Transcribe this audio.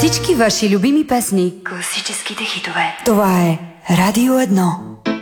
Всички ваши любими песни. Класическите хитове. Това е Радио 1.